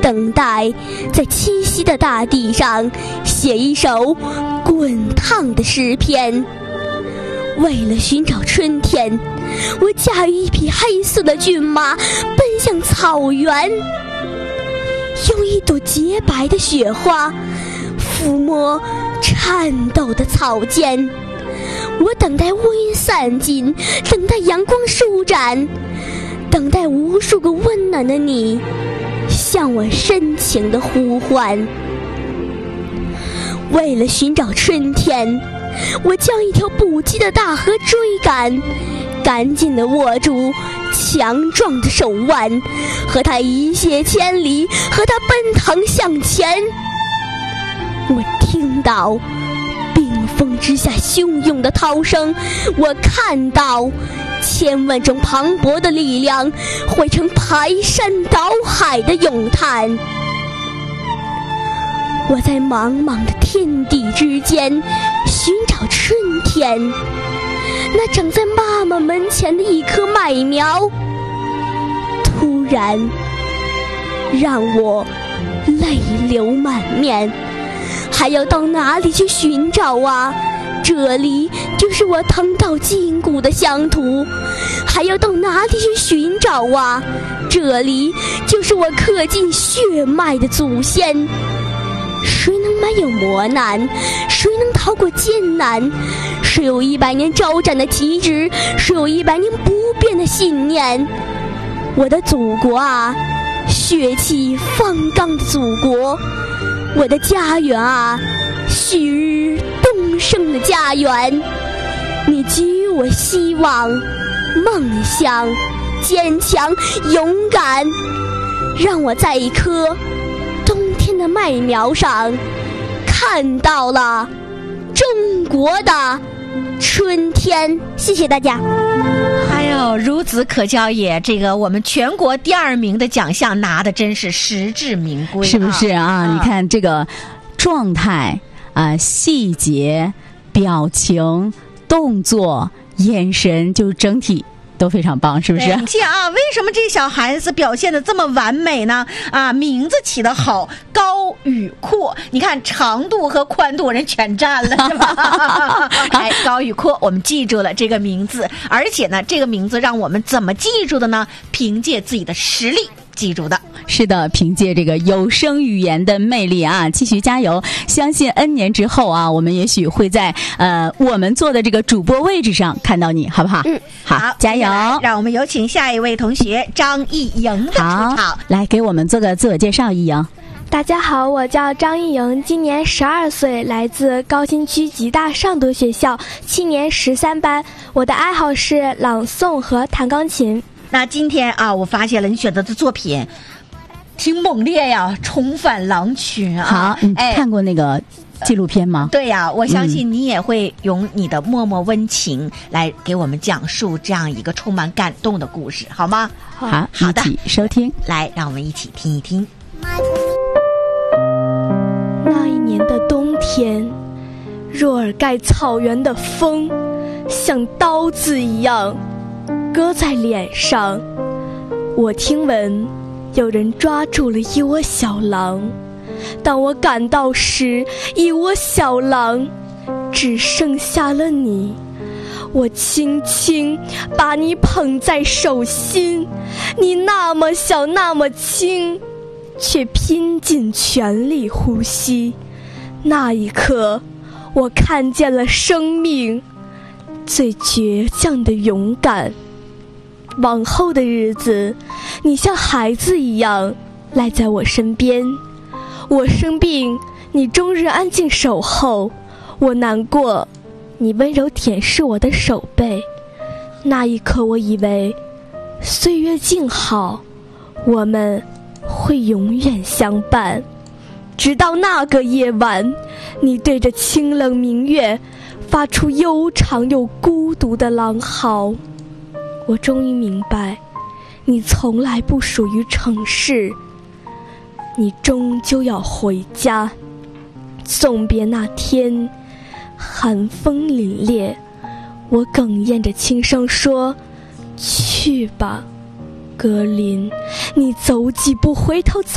等待在栖息的大地上写一首滚烫的诗篇。为了寻找春天，我驾驭一匹黑色的骏马奔向草原，用一朵洁白的雪花抚摸颤抖的草间。我等待乌云散尽，等待阳光舒展，等待无数个温暖的你向我深情的呼唤。为了寻找春天，我将一条不羁的大河追赶，赶紧地握住强壮的手腕，和它一泻千里，和它奔腾向前。我听到冰封之下汹涌的涛声，我看到千万种磅礴的力量汇成排山倒海的咏叹。我在茫茫的天地之间寻找春天，那长在妈妈门前的一棵麦苗，突然让我泪流满面。还要到哪里去寻找啊？这里就是我疼到筋骨的乡土。还要到哪里去寻找啊？这里就是我刻进血脉的祖先。谁能没有磨难？谁能逃过艰难？谁有100年招展的旗帜？谁有100年不变的信念？我的祖国啊，血气方刚的祖国，我的家园啊，旭日东升的家园。你给予我希望、梦想、坚强、勇敢，让我在一棵冬天的麦苗上看到了中国的春天。谢谢大家。 哎呦，孺子可教也，这个我们全国第2名的奖项拿的真是实至名归， 是不是啊？你看这个状态啊、细节、表情、动作、眼神，就整体都非常棒，是不是？ 你看啊，为什么这小孩子表现得这么完美呢？啊，名字起得好，高宇阔，你看长度和宽度人全占了，是吧？哎，高宇阔，我们记住了这个名字，而且呢，这个名字让我们怎么记住的呢？凭借自己的实力记住的。 是的，凭借这个有声语言的魅力啊，继续加油！相信 N 年之后啊，我们也许会在我们坐的这个主播位置上看到你，好不好？好，加油！ 让我们有请下一位同学张艺莹的出场。 好，来给我们做个自我介绍，艺莹。 大家好，我叫张艺莹，今年12岁，来自高新区吉大尚德学校7年13班。我的爱好是朗诵和弹钢琴。 那今天啊，我发现了你选择的作品挺猛烈呀，重返狼群啊！ 好，你看过那个纪录片吗？ 对呀，我相信你也会用你的默默温情来给我们讲述这样一个充满感动的故事，好吗？ 好， 好的， 一起收听。 来，让我们一起听一听。 那一年的冬天，若尔盖草原的风像刀子一样割在脸上，我听闻有人抓住了一窝小狼。当我赶到时，一窝小狼只剩下了你。我轻轻把你捧在手心，你那么小那么轻，却拼尽全力呼吸。那一刻，我看见了生命最倔强的勇敢。往后的日子，你像孩子一样赖在我身边。我生病，你终日安静守候；我难过，你温柔舔舐我的手背。那一刻，我以为岁月静好，我们会永远相伴。直到那个夜晚，你对着清冷明月发出悠长又孤独的狼嚎。我终于明白，你从来不属于城市，你终究要回家。送别那天，寒风凛冽，我哽咽着轻声说：去吧，格林，你走几步回头